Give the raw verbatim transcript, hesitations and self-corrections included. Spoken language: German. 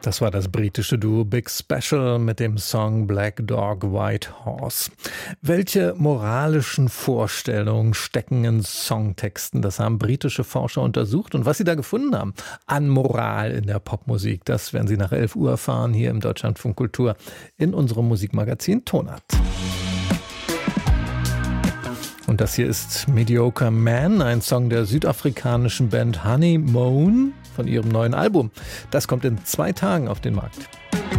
Das war das britische Duo Big Special mit dem Song Black Dog, White Horse. Welche moralischen Vorstellungen stecken in Songtexten? Das haben britische Forscher untersucht. Und was sie da gefunden haben an Moral in der Popmusik, das werden Sie nach elf Uhr erfahren hier im Deutschlandfunk Kultur in unserem Musikmagazin Tonart. Und das hier ist Mediocre Man, ein Song der südafrikanischen Band Honey Moan von ihrem neuen Album. Das kommt in zwei Tagen auf den Markt.